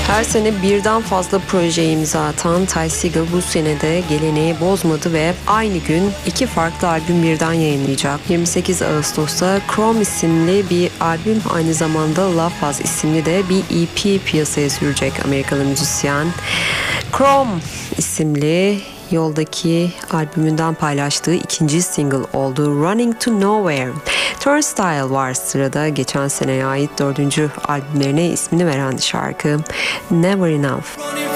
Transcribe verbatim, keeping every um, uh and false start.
Her sene birden fazla projeye imza atan Ty Segall bu sene de geleneği bozmadı ve aynı gün iki farklı albüm birden yayınlayacak. yirmi sekiz Ağustos'ta Chrome isimli bir albüm, aynı zamanda Love Buzz isimli de bir E P piyasaya sürecek Amerikalı müzisyen. Chrome isimli yoldaki albümünden paylaştığı ikinci single oldu Running to Nowhere. Turnstile var sırada, geçen seneye ait dördüncü albümlerine ismini veren şarkı Never Enough.